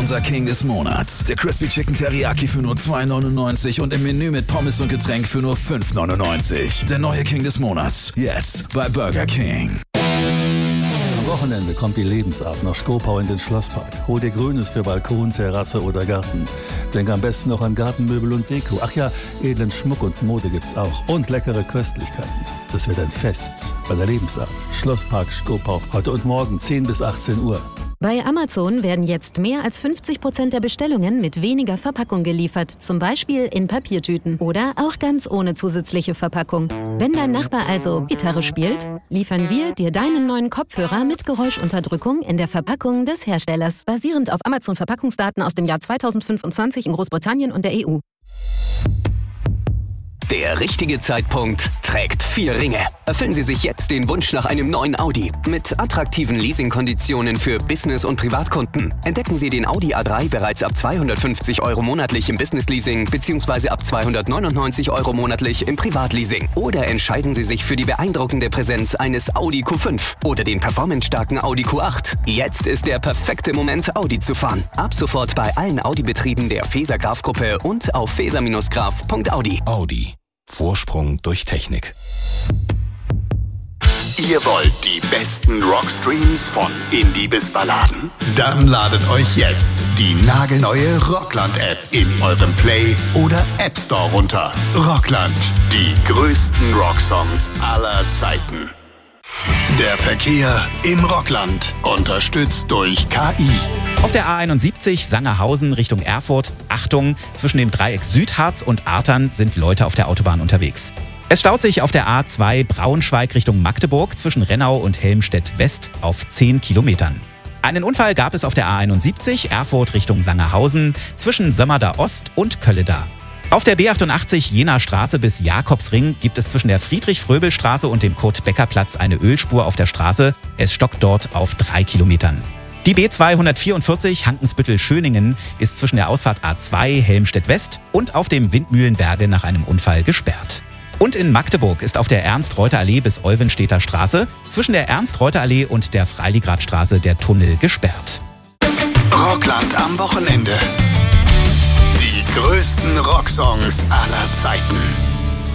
unser King des Monats. Der Crispy Chicken Teriyaki für nur $2,99 und im Menü mit Pommes und Getränk für nur $5,99. Der neue King des Monats. Jetzt bei Burger King. Am Wochenende kommt die Lebensart nach Skopau in den Schlosspark. Hol dir Grünes für Balkon, Terrasse oder Garten. Denk am besten noch an Gartenmöbel und Deko. Ach ja, edlen Schmuck und Mode gibt's auch. Und leckere Köstlichkeiten. Das wird ein Fest bei der Lebensart. Schlosspark Skopau. Heute und morgen 10 bis 18 Uhr. Bei Amazon werden jetzt mehr als 50% der Bestellungen mit weniger Verpackung geliefert. Zum Beispiel in Papiertüten oder auch ganz ohne zusätzliche Verpackung. Wenn dein Nachbar also Gitarre spielt, liefern wir dir deinen neuen Kopfhörer mit Geräuschunterdrückung in der Verpackung des Herstellers. Basierend auf Amazon-Verpackungsdaten aus dem Jahr 2025 in Großbritannien und der EU. Der richtige Zeitpunkt trägt 4 Ringe. Erfüllen Sie sich jetzt den Wunsch nach einem neuen Audi mit attraktiven Leasingkonditionen für Business- und Privatkunden. Entdecken Sie den Audi A3 bereits ab 250 € monatlich im Business-Leasing bzw. ab 299 € monatlich im Privatleasing. Oder entscheiden Sie sich für die beeindruckende Präsenz eines Audi Q5 oder den performancestarken Audi Q8. Jetzt ist der perfekte Moment, Audi zu fahren. Ab sofort bei allen Audi-Betrieben der Faeser-Graf-Gruppe und auf faeser-graf.audi. Audi. Vorsprung durch Technik. Ihr wollt die besten Rockstreams von Indie bis Balladen? Dann ladet euch jetzt die nagelneue Rockland-App in eurem Play- oder App Store runter. Rockland, die größten Rocksongs aller Zeiten. Der Verkehr im Rockland, unterstützt durch KI. Auf der A71 Sangerhausen Richtung Erfurt, Achtung, zwischen dem Dreieck Südharz und Artern sind Leute auf der Autobahn unterwegs. Es staut sich auf der A2 Braunschweig Richtung Magdeburg zwischen Rennau und Helmstedt West auf 10 Kilometern. Einen Unfall gab es auf der A71 Erfurt Richtung Sangerhausen zwischen Sömmerda Ost und Kölleda. Auf der B88 Jenaer Straße bis Jakobsring gibt es zwischen der Friedrich-Fröbel-Straße und dem Kurt-Becker-Platz eine Ölspur auf der Straße. Es stockt dort auf 3 Kilometern. Die B244 Hankensbüttel-Schöningen ist zwischen der Ausfahrt A2 Helmstedt-West und auf dem Windmühlenberge nach einem Unfall gesperrt. Und in Magdeburg ist auf der Ernst-Reuter-Allee bis Olvenstedter Straße zwischen der Ernst-Reuter-Allee und der Freiligradstraße der Tunnel gesperrt. Rockland am Wochenende. Die größten Rocksongs aller Zeiten.